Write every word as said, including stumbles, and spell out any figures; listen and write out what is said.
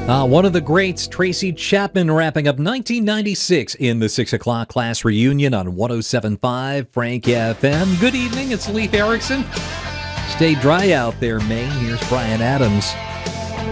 Uh, one of the greats, Tracy Chapman, wrapping up nineteen ninety-six in the six o'clock class reunion on one oh seven point five Frank F M. Good evening, it's Leif Erickson. Stay dry out there, Maine. Here's Brian Adams.